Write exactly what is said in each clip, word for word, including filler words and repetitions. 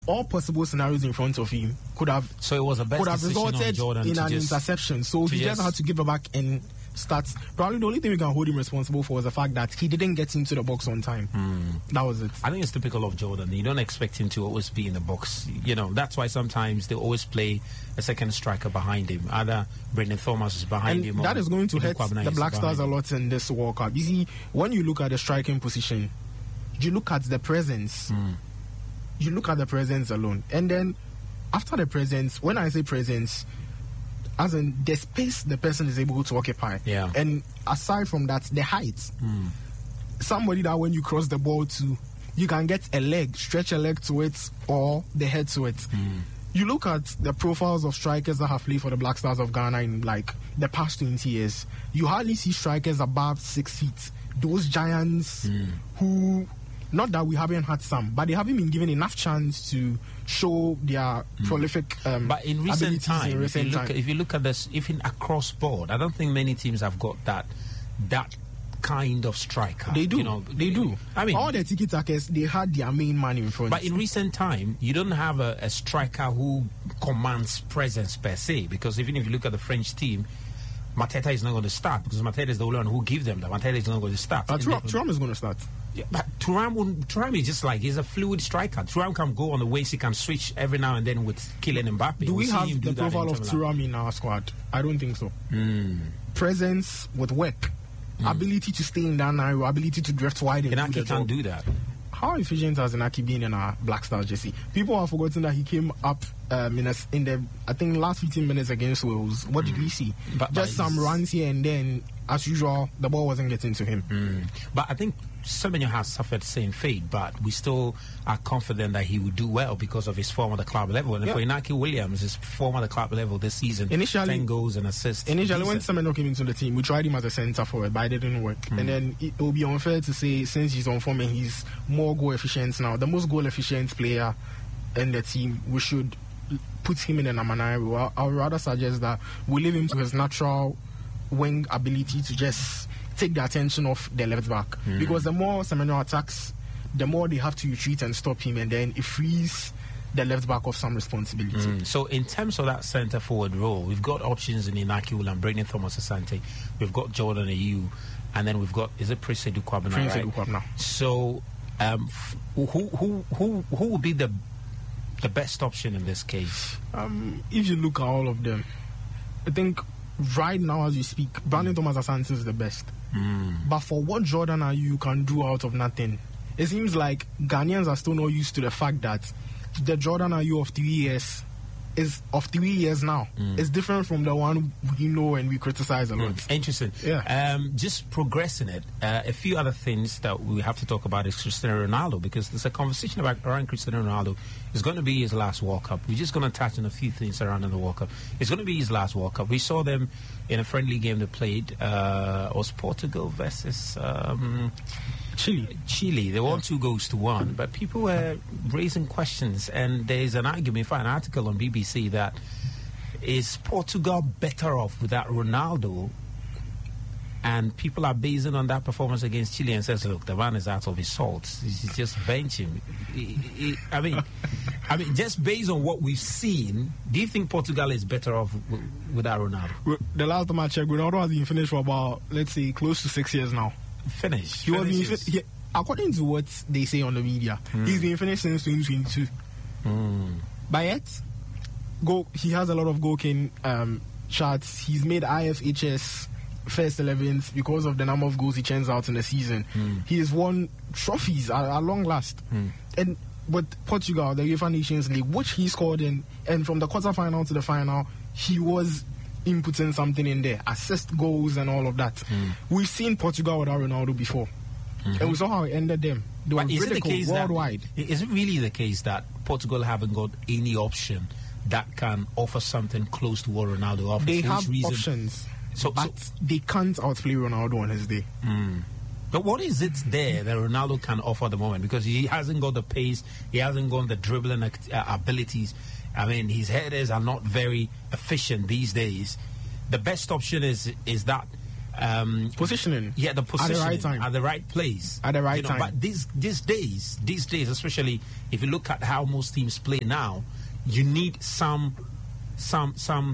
all possible scenarios in front of him could have so it was a best could have resulted in an just, interception. So he just, just had to give it back and start. Probably the only thing we can hold him responsible for was the fact that he didn't get into the box on time. Mm. That was it. I think it's typical of Jordan. You don't expect him to always be in the box. You know, that's why sometimes they always play a second striker behind him. Either Brendan Thomas is behind and him. That or is going to hurt Kwabena the Black Stars him. a lot in this World Cup. You see, when you look at the striking position, you look at the presence. Mm. You look at the presence alone. And then after the presence, when I say presence, as in the space the person is able to occupy. Yeah. And aside from that, the height. Mm. Somebody that when you cross the ball to, you can get a leg, stretch a leg to it, or the head to it. Mm. You look at the profiles of strikers that have played for the Black Stars of Ghana in like the past twenty years. You hardly see strikers above six feet. Those giants mm. who, not that we haven't had some, but they haven't been given enough chance to show their mm. prolific um, but in recent time, in recent if, you time. Look, if you look at this, even across board, I don't think many teams have got that that kind of striker. They do. You know, they do. I mean, all the tiki-takas, they had their main man in front. But in recent time, you don't have a, a striker who commands presence per se, because even if you look at the French team, Mateta is not going to start because Mateta is the only one who gives them that. Mateta is not going to start. Uh, Thuram, Thuram is going to start. Yeah, but Thuram, Thuram is just like, he's a fluid striker. Thuram can go on the wings, he can switch every now and then with Kylian Mbappe. Do we we'll have the profile of Thuram in our squad? I don't think so. Mm. Presence with work. Mm. Ability to stay in that narrow, ability to drift wide. And Inaki can't do that. How efficient has Inaki been in our Black Stars jersey? People have forgotten that he came up um, in, a, in the, I think, last fifteen minutes against Wales. What mm. did we see? But, Just but some runs here and then, as usual, the ball wasn't getting to him. Mm. But I think Semenyo has suffered the same fate, but we still are confident that he will do well because of his form at the club level. And yeah. for Inaki Williams, his form at the club level this season, initially, ten goals and assists. Initially, when Semenyo came into the team, we tried him as a centre forward, but it didn't work. Mm. And then it will be unfair to say, since he's on form and he's more goal efficient now, the most goal efficient player in the team, we should put him in a Namanari. Well, I would rather suggest that we leave him to his natural wing ability to just take the attention off the left back. Mm. Because the more Semenyo attacks, the more they have to retreat and stop him, and then it frees the left back of some responsibility. Mm. So in terms of that centre forward role, we've got options in Inaki Williams, Brendan Thomas Asante, we've got Jordan Ayew, and then we've got, is it Prince Edu Kwabena, Prince right? Edu Kwabena. So um, f- who who who who would be the the best option in this case? Um, if you look at all of them, I think right now as you speak, Brandon mm. Thomas Asante is the best. Mm. But for what Jordan Ayew can do out of nothing, it seems like Ghanaians are still not used to the fact that the Jordan Ayew of three years is of three years now. Mm. It's different from the one we know and we criticize a lot. Mm. Interesting. Yeah. Um, just progressing it. Uh, a few other things that we have to talk about is Cristiano Ronaldo, because there's a conversation about around Cristiano Ronaldo. It's going to be his last World Cup. We're just going to touch on a few things around the World Cup. It's going to be his last World Cup. We saw them in a friendly game they played. Uh, was Portugal versus um, Chile. Chile. They won yeah. two goals to one, but people were raising questions, and there's an argument, an article on B B C that is Portugal better off without Ronaldo? And people are basing on that performance against Chile and says, look, the man is out of his salt. He's just bench him. He, he, I mean, I mean, just based on what we've seen, do you think Portugal is better off w- without Ronaldo? The last time I checked, Ronaldo has been finished for about, let's say, close to six years now. Finished? He was being fi- he, according to what they say on the media, mm. he's been finished since twenty twenty-two. Mm. But yet, go, he has a lot of goal-king um, charts. He's made I F H S first elevens because of the number of goals he churns out in the season. Mm. He has won trophies at, at long last. Mm. And with Portugal, the UEFA Nations League, which he scored in, and from the quarter-final to the final, he was inputting something in there, assist goals and all of that. Mm. We've seen Portugal without Ronaldo before, mm-hmm. and we saw how it ended them. They but were is it the case worldwide. That, is it really the case that Portugal haven't got any option that can offer something close to what Ronaldo offers? They for have reason? options, so, but so, they can't outplay Ronaldo on his day. Mm. But what is it there that Ronaldo can offer at the moment? Because he hasn't got the pace, he hasn't got the dribbling act- uh, abilities. I mean, his headers are not very efficient these days. The best option is is that um, positioning. Yeah, the positioning at the right time, at the right place, at the right you know, time. But these these days, these days, especially if you look at how most teams play now, you need some, some, some,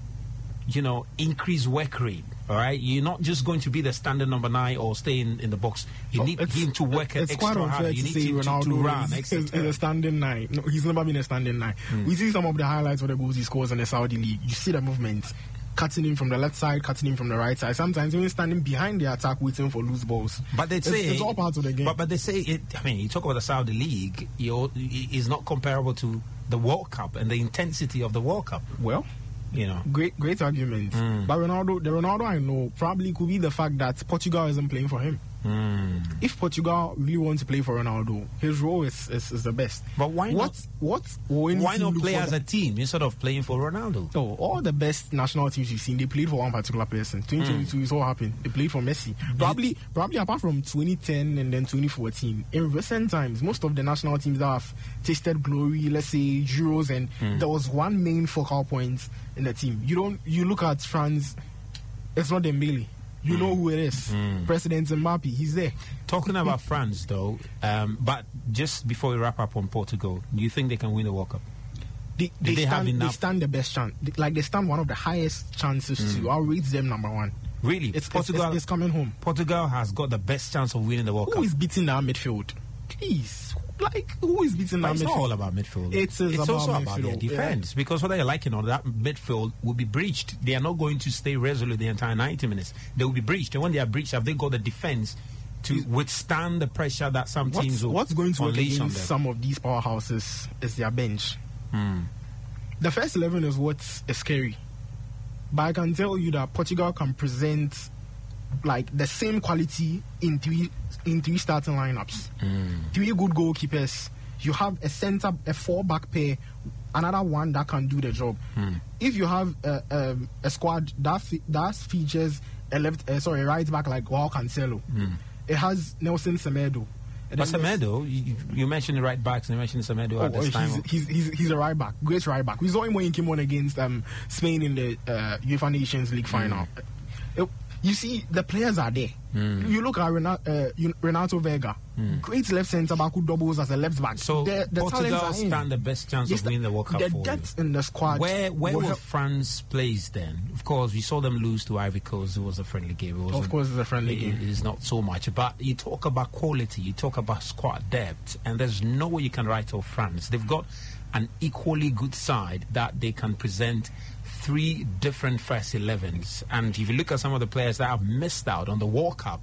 you know, increased work rate. All right, you're not just going to be the standard number nine or stay in, in the box. You need it's, him to work it's extra quite hard. You to need say him Ronaldo to, to run. is, is, is a standing nine. No, he's never been a standing nine. Mm. We see some of the highlights of the goals he scores in the Saudi league. You see the movement, cutting him from the left side, cutting him from the right side. Sometimes even standing behind the attack, waiting for loose balls. But they say it's, it's all part of the game. But, but they say it. I mean, you talk about the Saudi league. You is not comparable to the World Cup and the intensity of the World Cup. Well. You know, great, great argument. Mm. But Ronaldo, the Ronaldo I know probably could be the fact that Portugal isn't playing for him. Mm. If Portugal really want to play for Ronaldo, his role is, is, is the best. But why what, not? What? What? Why not play as a team instead of playing for Ronaldo? Oh, all the best national teams you've seen, they played for one particular person. twenty twenty-two mm. is all happened. They played for Messi. Probably, probably apart from twenty ten and then twenty fourteen. In recent times, most of the national teams that have tasted glory, let's say Euros, and mm. there was one main focal point in the team. You don't. You look at France. It's not Dembele. You mm. know who it is. Mm. President Mbappe. He's there. Talking about France, though, um, but just before we wrap up on Portugal, do you think they can win the World Cup? They, they, they, stand, have enough? they stand the best chance. They, like they stand one of the highest chances mm. to. I'll rate them number one. Really? It's, Portugal it's, it's, it's coming home. Portugal has got the best chance of winning the World who Cup. Who is beating our midfield? Please. Like, who is beating but our it's midfield? It's not all about midfield. It is it's about also midfield. about their defense. Yeah. Because whether you like it or not, that midfield will be breached. They are not going to stay resolute the entire ninety minutes. They will be breached. And when they are breached, have they got the defense to withstand the pressure that some what's, teams will What's going to work unleash on against them? some of these powerhouses is their bench. Mm. The first eleven is what is scary. But I can tell you that Portugal can present like the same quality in three in three starting lineups. Mm. Three good goalkeepers. You have a center, a four back pair, another one that can do the job. Mm. If you have a, a, a squad that fe- that features a left, uh, sorry, a right back like Joao Cancelo, mm. it has Nelson Semedo. But Semedo, you, you mentioned the right backs, and you mentioned Semedo oh, at this he's, time. He's, he's, he's a right back, great right back. We saw him when he came on against um, Spain in the uh, UEFA Nations League final. Mm. It, you see, the players are there. Mm. You look at Renato, uh, Renato Vega, mm. great left centre back who doubles as a left back. So the, the Portugal stand the best chance of winning the World Cup. The for depth you. in the squad. Where where was help. France placed then? Of course, we saw them lose to Ivory Coast. It was a friendly game. It of course, it's a friendly it, game. It is not so much. But you talk about quality, you talk about squad depth, and there's no way you can write off France. They've got an equally good side that they can present three different first elevens. And if you look at some of the players that have missed out on the World Cup,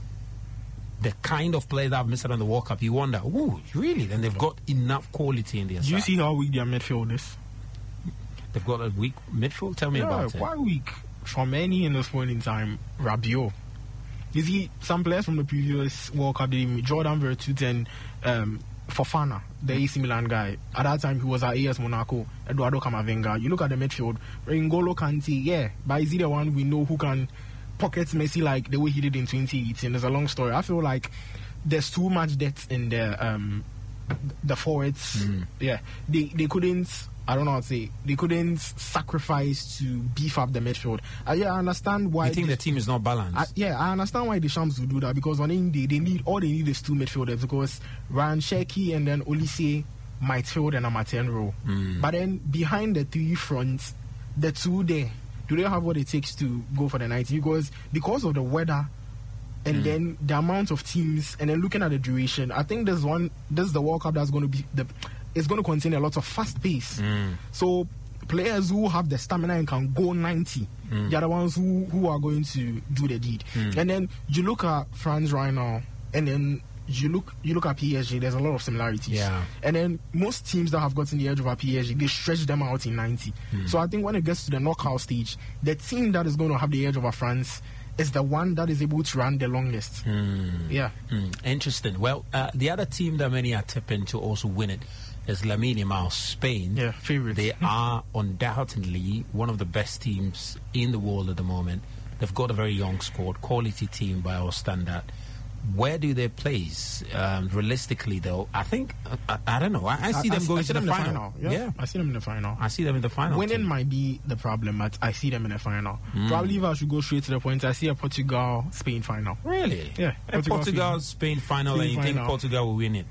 the kind of players that have missed out on the World Cup, you wonder, ooh, really? Then they've got enough quality in their Do side. you see how weak their midfield is? They've got a weak midfield? Tell me yeah, about it. Quite weak. For many in this point in time, Rabiot. You see, some players from the previous World Cup, Jordan Vertut and um, Fofana, the A C Milan guy. At that time, he was at A S Monaco, Eduardo Camavinga. You look at the midfield, N'Golo Kante, yeah, but is he the one we know who can pocket Messi like the way he did in twenty eighteen? There's a long story. I feel like there's too much depth in the um, the forwards. Mm. Yeah, they they couldn't. I don't know how to say. They couldn't sacrifice to beef up the midfield. Uh, yeah, I understand why. You think the team is not balanced? Uh, yeah, I understand why the Shams will do that, because on Indy they need all they need is two midfielders, because Ryan Cherki and then Olise might field an amateur role. Mm. But then behind the three fronts, the two there, do they have what it takes to go for the ninety? Because because of the weather and mm. then the amount of teams, and then looking at the duration, I think there's one. This is the World Cup that's going to be the. It's going to contain a lot of fast pace. Mm. So players who have the stamina and can go ninety, mm. they're the ones who, who are going to do the deed. Mm. And then you look at France right now, and then you look you look at P S G, there's a lot of similarities. Yeah. And then most teams that have gotten the edge over P S G, they stretch them out in ninety. Mm. So I think when it gets to the knockout stage, the team that is going to have the edge over France is the one that is able to run the longest. Mm. Yeah. Mm. Interesting. Well, uh, the other team that many are tipping to also win it is Lamine Yamal, Spain. Yeah, favorite. They are undoubtedly one of the best teams in the world at the moment. They've got a very young squad, quality team by our standard. where do they place um, realistically? Though I think I, I don't know. I, I see I, them I, going I see to them the, the final. final. Yeah. yeah, I see them in the final. I see them in the final. Winning too. might be the problem, but I see them in the final. Mm. Probably if I should go straight to the point, I see a Portugal Spain final. Really? Yeah. Portugal, Portugal Spain final, Spain and you final. think Portugal will win it?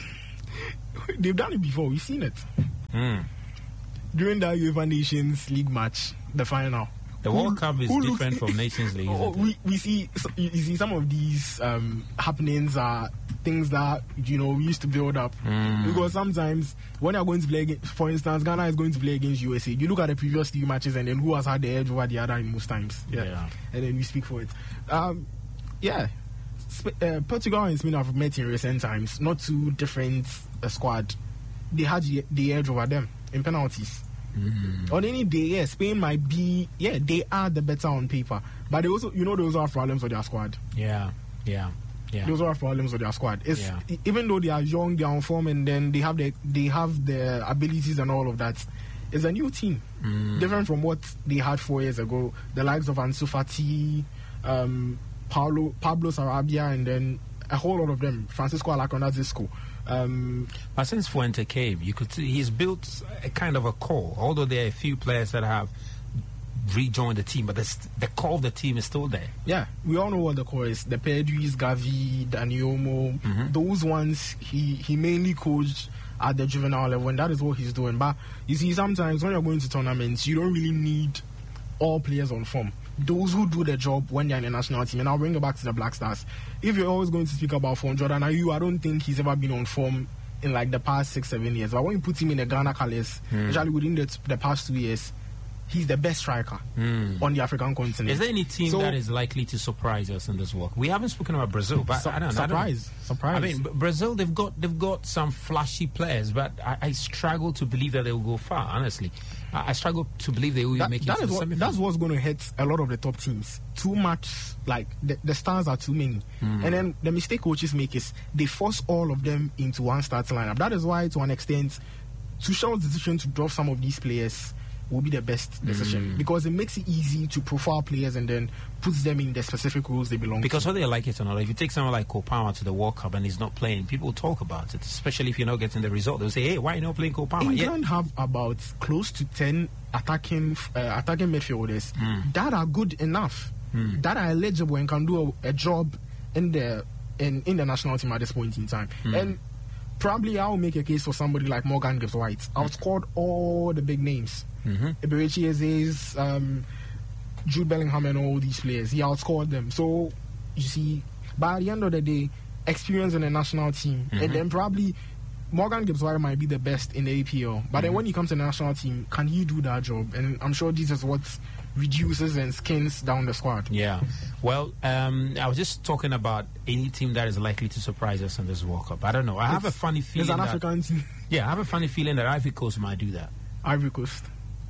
They've done it before. We've seen it. Mm. During the UEFA Nations League match, the final. The World who, Cup is different looks, from Nations League. Oh, we, we see you see some of these um, happenings are things that you know we used to build up mm. because sometimes when you're going to play against, for instance, Ghana is going to play against U S A. You look at the previous three matches and then who has had the edge over the other in most times. Yeah, yeah. And then we speak for it. Um, yeah, Sp- uh, Portugal and Spain have met in recent times. Not two different uh, squad. They had the, the edge over them in penalties. Mm. On any day, yeah, Spain might be, yeah, they are the better on paper, but they also, you know, they also have problems with their squad. Yeah, yeah, yeah. They also have problems with their squad. It's yeah. even though they are young, they are on form, and then they have the they have the abilities and all of that. It's a new team, mm. different from what they had four years ago. The likes of Ansu Fati, um, Paulo, Pablo Sarabia, and then a whole lot of them. Francisco Alacrona-Zisco. Um, but since Fuente came, you could see he's built a kind of a core. Although there are a few players that have rejoined the team, but the, st- the core of the team is still there. Yeah, we all know what the core is. The Pedris, Gavi, Daniomo, mm-hmm. those ones he, he mainly coached at the juvenile level, and that is what he's doing. But you see, sometimes when you're going to tournaments, you don't really need all players on form. Those who do the job when they're in the national team, and I'll bring it back to the Black Stars. If you're always going to speak about form, Jordan Ayew, I don't think he's ever been on form in like the past six, seven years. But when you put him in the Ghana colours, mm. especially within the, the past two years, he's the best striker mm. on the African continent. Is there any team so, that is likely to surprise us in this work? We haven't spoken about Brazil, but su- I don't know. Surprise, I don't, surprise. I mean, Brazil, they've got they've got some flashy players, but I, I struggle to believe that they will go far. Honestly, I, I struggle to believe they will that, make it that to is the what, semi-final. That's what's going to hit a lot of the top teams. Too much, like the, the stars are too many, mm. and then the mistake coaches make is they force all of them into one starting lineup. That is why, to an extent, Tuchel's decision to drop some of these players will be the best decision mm. because it makes it easy to profile players and then puts them in the specific roles they belong because to. Because whether you like it or not, if you take someone like Kopama to the World Cup and he's not playing, people talk about it, especially if you're not getting the result. They'll say, hey, why are you not playing Kopama? England yeah. have about close to ten attacking uh, attacking midfielders mm. that are good enough, mm. that are eligible and can do a, a job in the in, in the national team at this point in time. Mm. And probably I'll make a case for somebody like Morgan Gibbs-White. Outscored all the big names. Mm-hmm. Eberechi Eze's, um, Jude Bellingham and all these players. He outscored them. So, you see, by the end of the day, experience in the national team. Mm-hmm. And then probably Morgan Gibbs-White might be the best in the A P L. But mm-hmm. then when he comes to the national team, can he do that job? And I'm sure this is what reduces and skins down the squad. Yeah. Well, um, I was just talking about any team that is likely to surprise us in this World Cup. I don't know. I it's, have a funny feeling It's an that, African team. Yeah, I have a funny feeling that Ivory Coast might do that. Ivory Coast.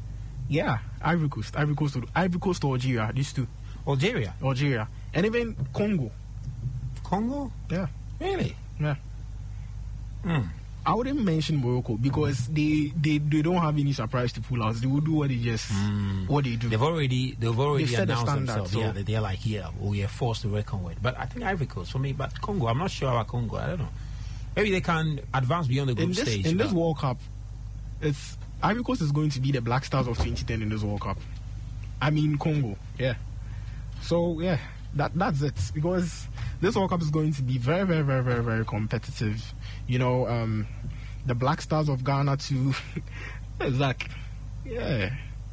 Yeah, Ivory Coast. Ivory Coast to, Ivory Coast to Algeria. These two. Algeria? Algeria. And even Congo. Congo? Yeah. Really? Yeah. Mm. I wouldn't mention Morocco because they, they, they don't have any surprise to pull out. They will do what they just mm. what they do. They've already they've already They've announced the standard, themselves. so. Yeah, they're like, yeah, we are forced to reckon with. But I think Ivory Coast for me. But Congo, I'm not sure about Congo. I don't know. Maybe they can advance beyond the group in this, stage. In this World Cup, it's Ivory Coast is going to be the Black Stars of twenty ten in this World Cup. I mean Congo, yeah. So yeah, that that's it. Because this World Cup is going to be very, very, very, very, very competitive. You know, um, the Black Stars of Ghana to Zach, yeah.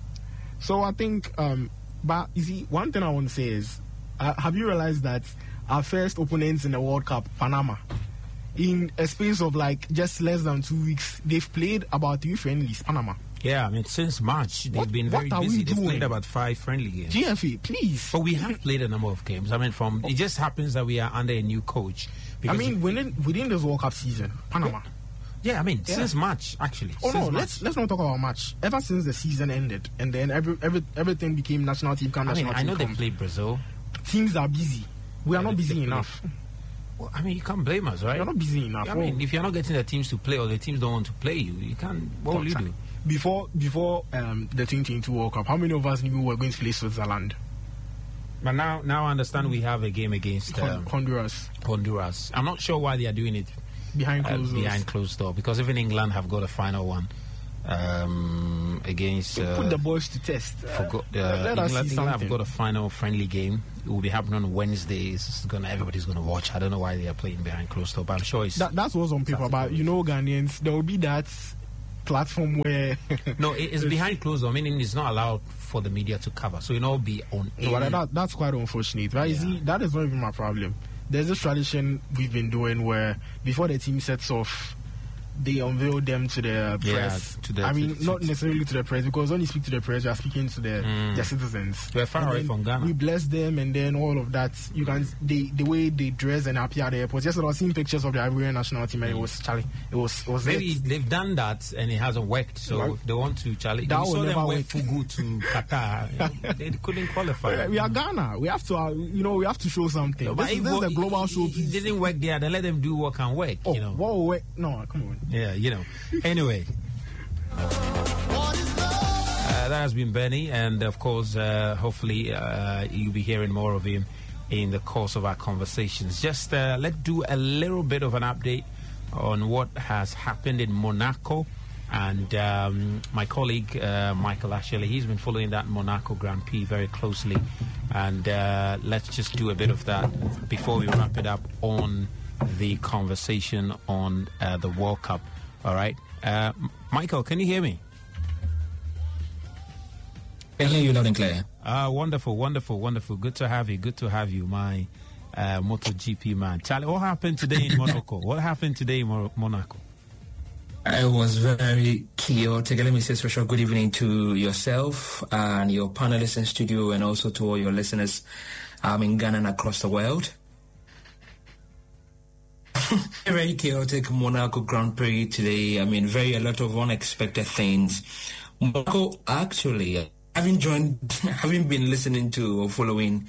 So I think, um, but you see, one thing I want to say is, uh, have you realized that our first opponents in the World Cup, Panama, in a space of like just less than two weeks, they've played about three friendlies, Panama. Yeah, I mean, since March, they've what, been very what are busy. We They've doing? played about five friendly games. G F A, please. But we have played a number of games. I mean, from it just happens that we are under a new coach. I mean, within, within this World Cup season, Panama. Yeah, I mean, yeah. since March, actually. Oh, since no, March. let's let's not talk about March. Ever since the season ended, and then every, every everything became national team, come I mean, national I know team they played Brazil. Teams are busy. We are yeah, not busy enough. Well, I mean, you can't blame us, right? You're not busy enough. I mean, if you're not getting the teams to play or the teams don't want to play you, you can't. What will you do? Before before um, the twenty twenty-two World Cup, how many of us knew we were going to play Switzerland? But now, now I understand we have a game against um, Honduras. Honduras. I'm not sure why they are doing it behind uh, closed doors. Behind closed door, because even England have got a final one um, against. Uh, Put the boys to test. Forgot, uh, let, let England, us see England have something. got a final friendly game. It will be happening on Wednesday. It's gonna everybody's gonna watch. I don't know why they are playing behind closed door, but I'm sure it's. That, that's what's on paper. But you know, Ghanaians, there will be that platform where no, it, it's behind closed door, meaning it's not allowed for the media to cover. So you know, be on. Well, that, that's quite unfortunate, right? Yeah. See, that is not even my problem. There's this tradition we've been doing where before the team sets off, they unveil them to the press. Yeah, to the, I mean, to, not to, necessarily to the press, because when you speak to the press, you are speaking to the, mm. the citizens. We're far and away from Ghana. We bless them, and then all of that. You can they, the way they dress and appear at the airport. Yesterday, I was seeing pictures of the Ivorian national team, and mm. it was Charlie. It was it was maybe it. They've done that and it hasn't worked, so Right. they want to Charlie. That We will saw never them work. went Fugu to Qatar. They couldn't qualify. We are Ghana. We have to, uh, you know, we have to show something. No, this but is, if this is what- the global it, showpiece. It didn't work there. Then let them do what can work. Oh, you know. whoa, wait, no, come on. Yeah, you know. Anyway. Uh, that has been Benny, and of course, uh, hopefully, uh, you'll be hearing more of him in the course of our conversations. Just uh, let's do a little bit of an update on what has happened in Monaco. And um, my colleague, uh, Michael Ashley, he's been following that Monaco Grand Prix very closely. And uh, let's just do a bit of that before we wrap it up on the conversation on uh, the World Cup. All right. Uh, Michael, can you hear me? I hear you loud and clear. Ah, wonderful, wonderful, wonderful. Good to have you. Good to have you, my uh, MotoGP man. Charlie, what happened today in Monaco? What happened today in Mo- Monaco? It was very chaotic. Let me say a special good evening to yourself and your panelists in studio, and also to all your listeners um, in Ghana and across the world. Very chaotic Monaco Grand Prix today. I mean, very a lot of unexpected things. Monaco actually, having joined, having been listening to or following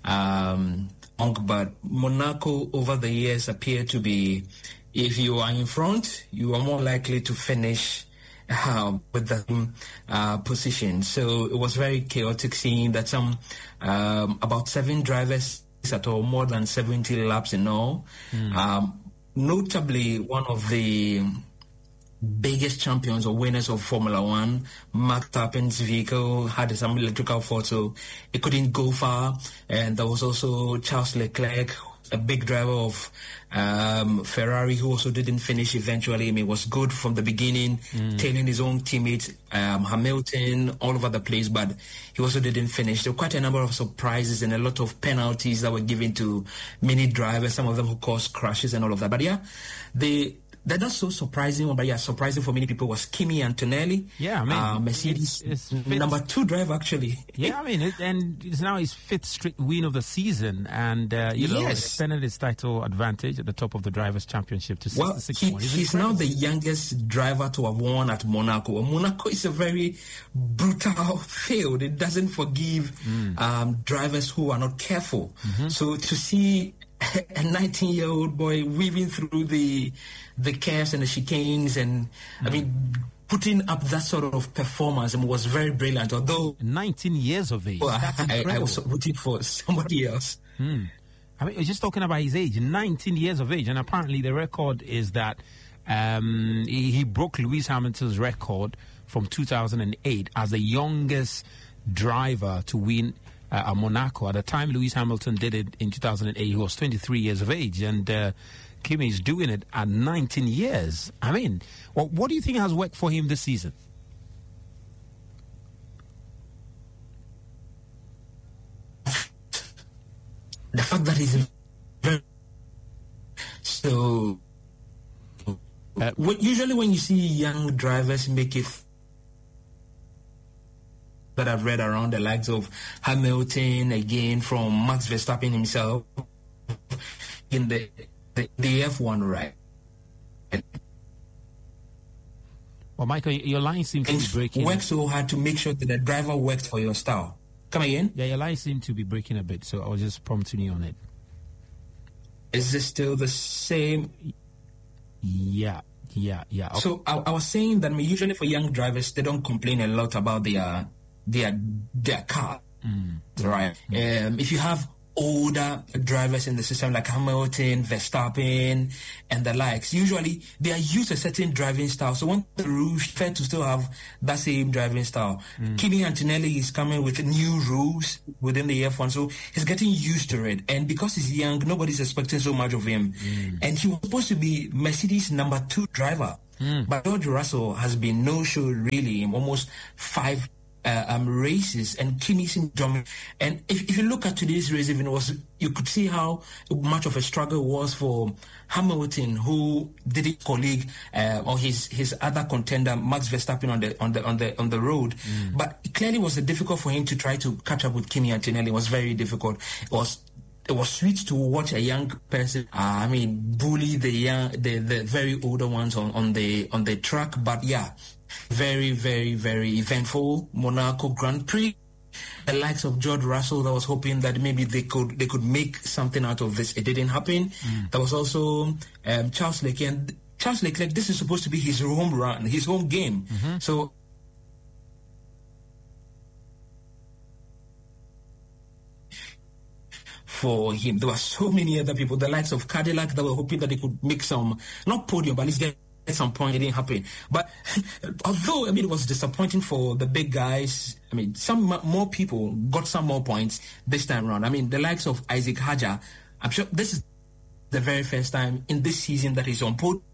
um, but Monaco over the years appear to be, if you are in front, you are more likely to finish uh, with the uh, position. So it was very chaotic seeing that some um, about seven drivers at all, more than seventy laps in all. Mm. Um, notably, one of the biggest champions or winners of Formula One, Max Verstappen's vehicle had some electrical fault, so it couldn't go far. And there was also Charles Leclerc, a big driver of um, Ferrari, who also didn't finish eventually. I mean, was good from the beginning, mm. tailing his own teammates, um, Hamilton, all over the place, but he also didn't finish. There were quite a number of surprises and a lot of penalties that were given to many drivers, some of them who caused crashes and all of that. But yeah, the they're not so surprising, but yeah, surprising for many people was Kimi Antonelli. Yeah, I mean, uh, Mercedes it's, it's number two driver actually. Yeah, I mean, it, and it's now his fifth straight win of the season, and uh, you know, yes. extended his title advantage at the top of the drivers' championship to well, sixty-six he, points. He's now the youngest driver to have won at Monaco. Monaco is a very brutal field; it doesn't forgive mm. um, drivers who are not careful. Mm-hmm. So to see a nineteen-year-old boy weaving through the the curves and the chicanes, and mm. I mean, putting up that sort of performance, and was very brilliant. Although nineteen years of age, well, that's I, incredible. I was rooting for somebody else. Mm. I mean, just talking about his age, nineteen years of age, and apparently the record is that um, he, he broke Lewis Hamilton's record from two thousand eight as the youngest driver to win Uh, at Monaco. At the time Lewis Hamilton did it in two thousand eight, he was twenty-three years of age, and uh, Kimi is doing it at nineteen years. I mean, well, what do you think has worked for him this season? The fact that he's very so uh, usually when you see young drivers make it, that I've read around the likes of Hamilton, again from Max Verstappen himself in the the, the F one ride. Well, Michael, your line seems to be breaking. Work so hard to make sure that the driver works for your style. Come again? Yeah, your line seems to be breaking a bit, so I was just prompting you on it. Is this still the same? Yeah, yeah, yeah. Okay. So I, I was saying that usually for young drivers, they don't complain a lot about their their their car. Mm. Right. Mm. Um, if you have older drivers in the system like Hamilton, Verstappen, and the likes, usually they are used to a certain driving style. So when the rules fair to still have that same driving style. Mm. Kimi Antonelli is coming with new rules within the F one, so he's getting used to it. And because he's young, nobody's expecting so much of him. Mm. And he was supposed to be Mercedes' number two driver. Mm. But George Russell has been no-show really in almost five Uh, um, races, and Kimi seemed dominant. And if, if you look at today's race, even it was, you could see how much of a struggle it was for Hamilton, who did his colleague uh, or his his other contender Max Verstappen on the on the on the on the road. Mm. But it clearly was difficult for him to try to catch up with Kimi Antonelli. It was very difficult. It was. It was sweet to watch a young person, uh, I mean, bully the young, the, the very older ones on, on the on the track. But yeah, very, very, very eventful Monaco Grand Prix. The likes of George Russell, that was hoping that maybe they could they could make something out of this. It didn't happen. Mm. There was also um, Charles Leclerc. And Charles Leclerc, this is supposed to be his home run, his home game. Mm-hmm. So. For him, there were so many other people, the likes of Cadillac, that were hoping that they could make some, not podium, but at least get at some point. It didn't happen. But although, I mean, it was disappointing for the big guys, I mean, some more people got some more points this time around. I mean, the likes of Isaac Hadjar, I'm sure this is the very first time in this season that he's on podium.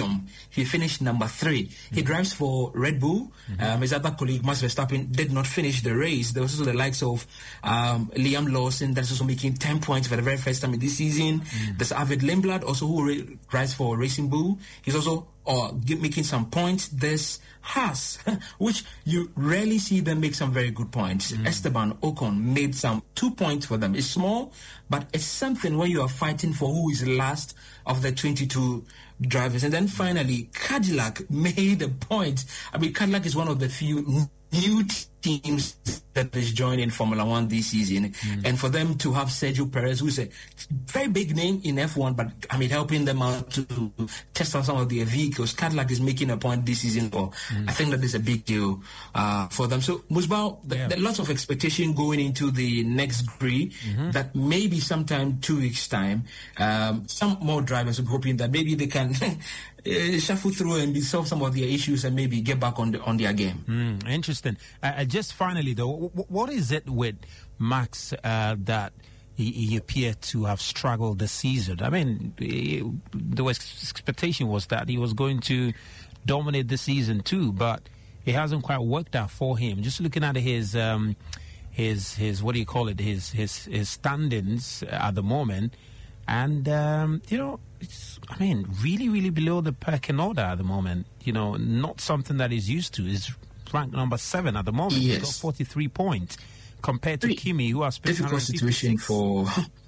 He finished number three. Mm-hmm. He drives for Red Bull. Mm-hmm. Um, his other colleague, Max Verstappen, did not finish the race. There was also the likes of um, Liam Lawson, that's also making ten points for the very first time in this season. Mm-hmm. There's Arvid Lindblad, also who ra- drives for Racing Bull. He's also uh, making some points. There's Haas, which you rarely see them make some very good points. Mm-hmm. Esteban Ocon made some two points for them. It's small, but it's something when you are fighting for who is last of the twenty-two drivers. And then finally, Cadillac made a point. I mean, Cadillac is one of the few new teams that is joining Formula One this season. Mm. And for them to have Sergio Perez, who's a very big name in F one, but I mean, helping them out to test out some of their vehicles. Cadillac is making a point this season. For mm. I think that is a big deal uh, for them. So, Musbao, yeah. There are lots of expectation going into the next Prix mm-hmm. that maybe sometime two weeks' time, um, some more drivers are hoping that maybe they can Uh, shuffle through and solve some of their issues and maybe get back on the, on their game. Mm, interesting. Uh, just finally, though, w- what is it with Max uh, that he, he appeared to have struggled this season? I mean, he, the expectation was that he was going to dominate the season too, but it hasn't quite worked out for him. Just looking at his um, his his what do you call it? His his his standings at the moment, and um, you know. It's, I mean, really, really below the pecking order at the moment. You know, not something that he's used to. He's ranked number seven at the moment. Yes. He's got forty-three points compared to Very Kimi, who has difficult situation for.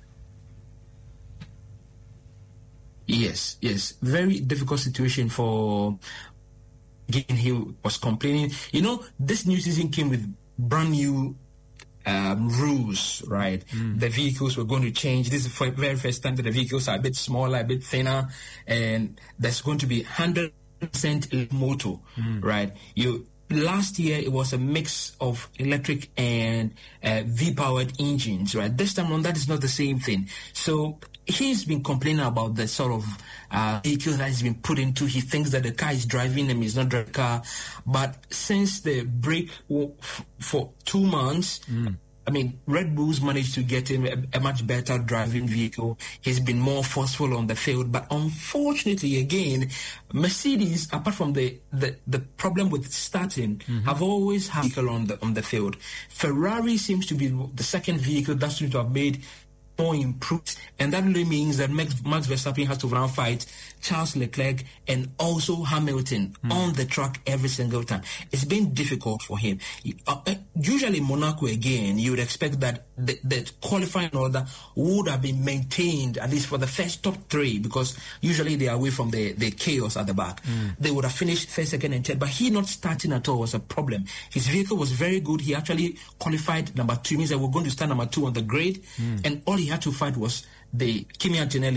Yes, yes, very difficult situation for. Again, he was complaining. You know, this new season came with brand new. Um, rules, right? Mm. The vehicles were going to change. This is for the very first time that the vehicles are a bit smaller, a bit thinner, and there's going to be one hundred percent motor, mm. right? You last year it was a mix of electric and uh, V-powered engines, right? This time around, that is not the same thing. So he's been complaining about the sort of uh, vehicle that he's been put into. He thinks that the car is driving him, he's not driving the car. But since the break w- f- for two months, mm. I mean, Red Bulls managed to get him a, a much better driving vehicle. He's been more forceful on the field. But unfortunately, again, Mercedes, apart from the, the, the problem with starting, mm-hmm. have always had a vehicle on the, on the field. Ferrari seems to be the second vehicle that seems to have made more improved, and that really means that Max, Max Verstappen has to now fight Charles Leclerc and also Hamilton mm. on the track every single time. It's been difficult for him. Uh, usually Monaco, again, you would expect that the, the qualifying order would have been maintained at least for the first top three, because usually they are away from the, the chaos at the back. Mm. They would have finished first, second, and third, but he not starting at all was a problem. His vehicle was very good. He actually qualified number two, means that we're going to start number two on the grid, mm. and all he had to fight was the Kimi Antonelli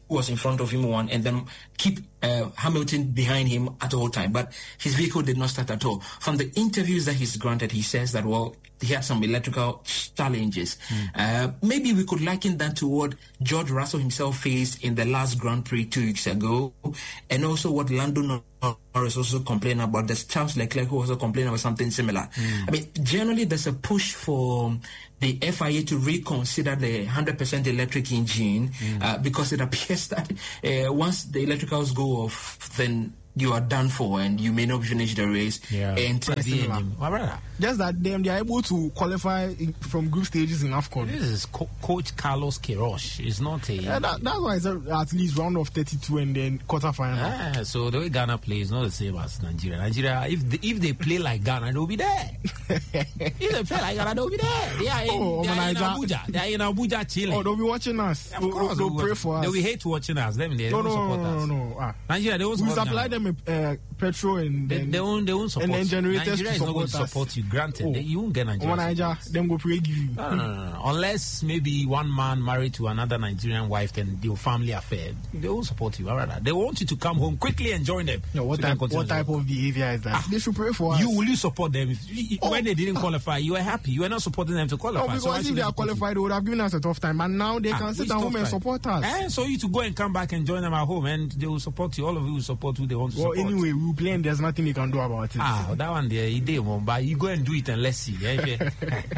was in front of him one and then keep uh, Hamilton behind him at all time. But his vehicle did not start at all. From the interviews that he's granted, he says that, well, he had some electrical challenges. Mm. Uh, maybe we could liken that to what George Russell himself faced in the last Grand Prix two weeks ago, and also what Lando Norris also complained about. There's Charles Leclerc who also complained about something similar. Mm. I mean, generally there's a push for the F I A to reconsider the one hundred percent electric engine mm. uh, because it appears that uh, once the electricals go off, then you are done for and you may not finish the race. Yeah. And just that them they are able to qualify in, from group stages in AFCON. This is Co- Coach Carlos Queiroz. It's not a. Yeah, that, that's why it's a, at least round of thirty-two and then quarterfinal. Ah, so the way Ghana plays is not the same as Nigeria. Nigeria, if they, if they play like Ghana, they'll be there. If they play like Ghana, they'll be there. They are in, oh, they are in Abuja. They are in Abuja chilling. Oh, they'll be watching us. Of course, they'll, they'll pray for us. They will hate watching us. Them, they no, don't no, support no, us. No, no, no. Ah. Nigeria, they won't we support supply them. them uh, petrol and they, then they won't, they won't support. And then generators Nigeria to is not going to support us. support you. Granted, oh. they, you won't get Nigeria. Nigeria, them go pray give you. No, no, no, no. Unless maybe one man married to another Nigerian wife, then your family affair, they won't support you. Rather, they want you to come home quickly and join them. Yeah, what so type, what type of behavior is that? Ah, they should pray for us. You will you support them if, oh. when they didn't qualify? You were happy. You were not supporting them to qualify. Oh, because so if they are qualified, they would have given us a tough time. And now they ah, can sit at home time? and support us. And so you to go and come back and join them at home, and they will support you. All of you will support who they want to well, support. Well, anyway, we will play, and there's nothing they can do about it. Ah, that one there, he did one, but you go and do it and let's see. Yeah,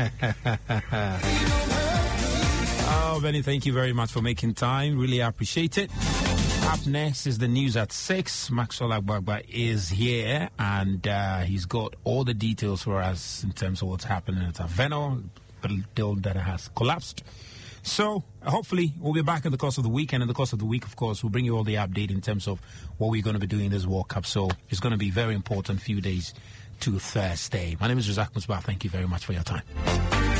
oh, Benny, thank you very much for making time. Really appreciate it. Up next is the news at six. Maxwell Agbagba is here, and uh, he's got all the details for us in terms of what's happening at Aveno, the deal that has collapsed. So, hopefully, we'll be back in the course of the week, and in the course of the week, of course, we'll bring you all the update in terms of what we're going to be doing in this World Cup. So, it's going to be a very important few days to Thursday. My name is Razak Musbah. Thank you very much for your time.